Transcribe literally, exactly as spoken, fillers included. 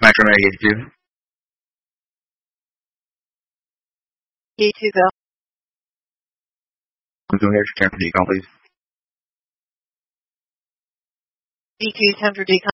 Metro Area eighty-two. E two go. I'm doing here to turn for decon, please. E two ten for decon.